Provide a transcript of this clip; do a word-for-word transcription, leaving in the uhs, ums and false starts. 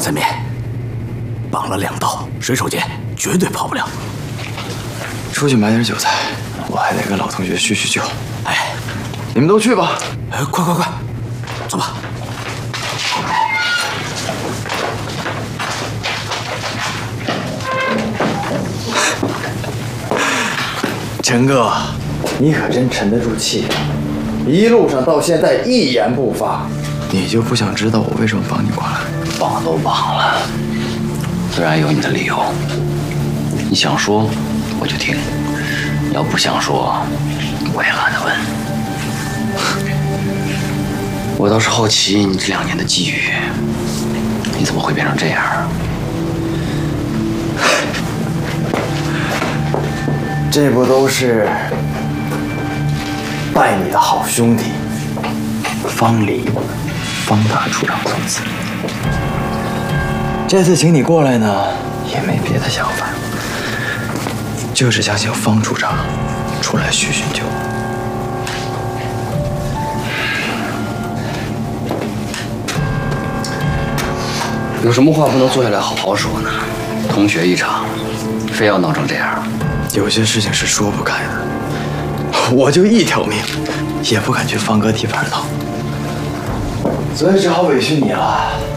在面，绑了两道，水手间绝对跑不了。 出去买点酒菜，我还得跟老同学叙叙旧。 哎， 你们都去吧。 哎，快快快，走吧。 陈哥，你可真沉得住气，一路上到现在一言不发。你就不想知道我为什么绑你过来？ 绑都绑了，自然有你的理由。你想说我就听，你要不想说，我也懒得问。我倒是好奇你这两年的际遇，你怎么会变成这样啊？ 这不都是拜你的好兄弟方离、方大处长所赐。这次请你过来呢，也没别的想法，就是想请方处长出来叙叙旧。 有什么话不能坐下来好好说呢？同学一场，非要闹成这样。 有些事情是说不开的，我就一条命，也不敢去方哥地盘套，所以只好委屈你了。